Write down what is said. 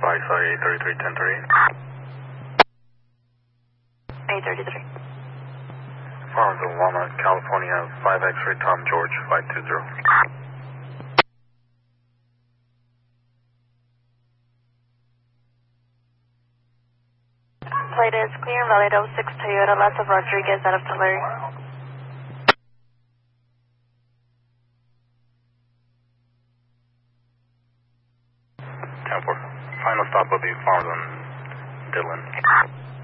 Bye, sorry, 833, 833. Farmville, Walnut, California, 5 X-ray, Tom George, 520. Flight is clear, valid 06 Toyota, lots of Rodriguez out of Tulare. Final stop will be Farmville, Dillon.